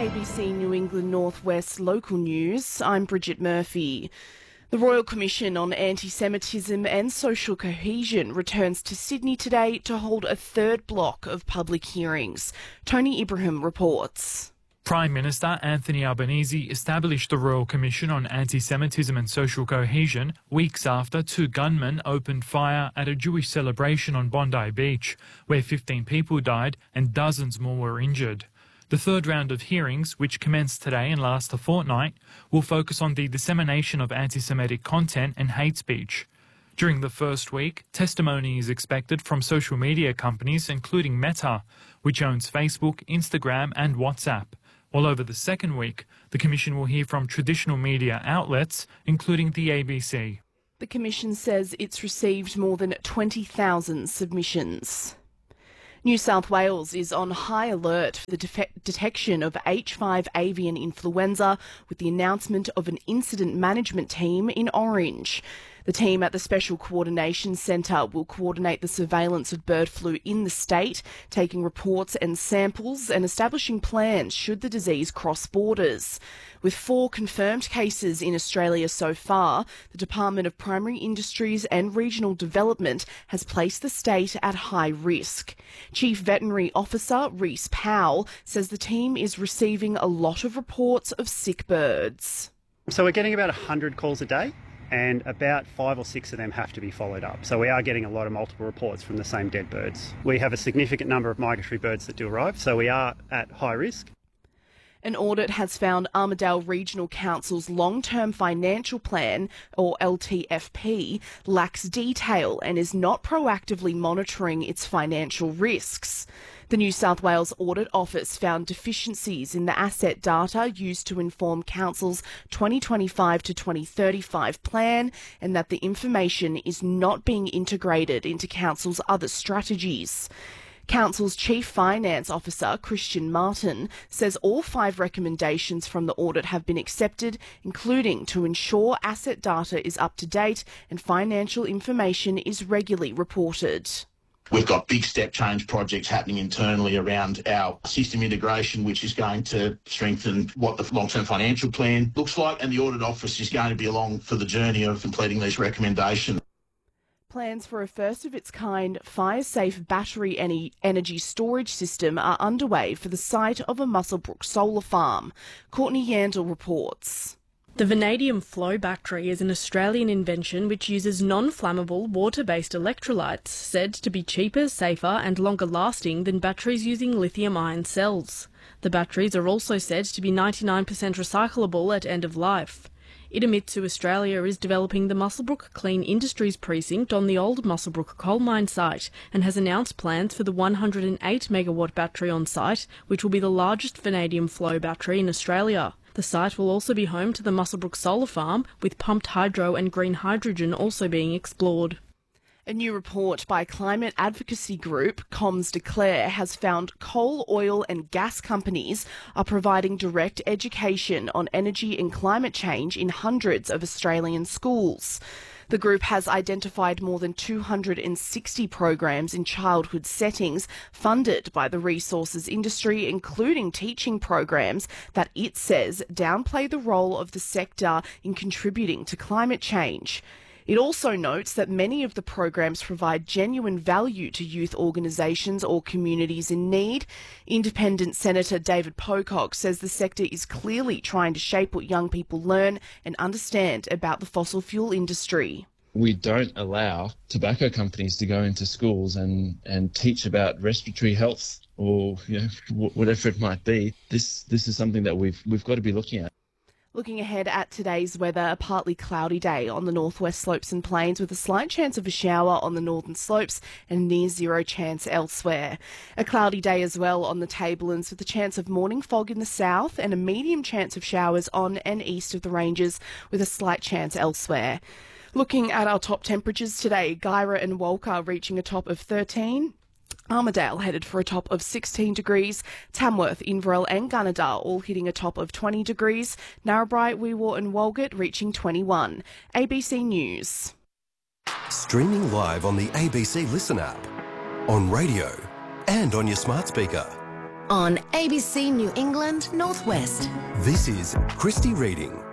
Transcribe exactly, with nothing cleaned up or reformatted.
A B C New England Northwest local news. I'm Bridget Murphy. The Royal Commission on Anti-Semitism and Social Cohesion returns to Sydney today to hold a third block of public hearings. Tony Ibrahim reports. Prime Minister Anthony Albanese established the Royal Commission on Anti-Semitism and Social Cohesion weeks after two gunmen opened fire at a Jewish celebration on Bondi Beach, where fifteen people died and dozens more were injured. The third round of hearings, which commenced today and last a fortnight, will focus on the dissemination of anti-Semitic content and hate speech. During the first week, testimony is expected from social media companies including Meta, which owns Facebook, Instagram and WhatsApp. While over the second week, the Commission will hear from traditional media outlets, including the A B C. The Commission says it's received more than twenty thousand submissions. New South Wales is on high alert for the de- detection of H five avian influenza with the announcement of an incident management team in Orange. The team at the Special Coordination Centre will coordinate the surveillance of bird flu in the state, taking reports and samples and establishing plans should the disease cross borders. With four confirmed cases in Australia so far, the Department of Primary Industries and Regional Development has placed the state at high risk. Chief Veterinary Officer Reece Powell says the team is receiving a lot of reports of sick birds. So we're getting about one hundred calls a day, and about five or six of them have to be followed up. So we are getting a lot of multiple reports from the same dead birds. We have a significant number of migratory birds that do arrive, so we are at high risk. An audit has found Armidale Regional Council's long-term financial plan, or L T F P, lacks detail and is not proactively monitoring its financial risks. The New South Wales Audit Office found deficiencies in the asset data used to inform Council's twenty twenty-five to twenty thirty-five plan and that the information is not being integrated into Council's other strategies. Council's Chief Finance Officer, Christian Martin, says all five recommendations from the audit have been accepted, including to ensure asset data is up to date and financial information is regularly reported. We've got big step change projects happening internally around our system integration, which is going to strengthen what the long-term financial plan looks like, and the Audit Office is going to be along for the journey of completing these recommendations. Plans for a first-of-its-kind fire-safe battery energy storage system are underway for the site of a Muswellbrook solar farm. Courtney Yandel reports. The vanadium flow battery is an Australian invention which uses non-flammable water-based electrolytes, said to be cheaper, safer and longer-lasting than batteries using lithium-ion cells. The batteries are also said to be ninety-nine percent recyclable at end of life. Idemitsu Australia is developing the Muswellbrook Clean Industries precinct on the old Muswellbrook coal mine site and has announced plans for the one hundred eight megawatt battery on site, which will be the largest vanadium flow battery in Australia. The site will also be home to the Muswellbrook solar farm, with pumped hydro and green hydrogen also being explored. A new report by climate advocacy group Comms Declare has found coal, oil and gas companies are providing direct education on energy and climate change in hundreds of Australian schools. The group has identified more than two hundred sixty programs in childhood settings funded by the resources industry, including teaching programs that it says downplay the role of the sector in contributing to climate change. It also notes that many of the programs provide genuine value to youth organisations or communities in need. Independent Senator David Pocock says the sector is clearly trying to shape what young people learn and understand about the fossil fuel industry. We don't allow tobacco companies to go into schools and, and teach about respiratory health or you know, whatever it might be. This this is something that we've we've got to be looking at. Looking ahead at today's weather, a partly cloudy day on the northwest slopes and plains with a slight chance of a shower on the northern slopes and near zero chance elsewhere. A cloudy day as well on the tablelands with a chance of morning fog in the south and a medium chance of showers on and east of the ranges with a slight chance elsewhere. Looking at our top temperatures today, Guyra and Walker reaching a top of thirteen. Armidale headed for a top of sixteen degrees, Tamworth, Inverell and Gunnedah all hitting a top of twenty degrees, Narrabri, Weewarr and Walgett reaching twenty-one. A B C News. Streaming live on the A B C Listen app, on radio and on your smart speaker. on A B C New England Northwest. This is Christy Reading.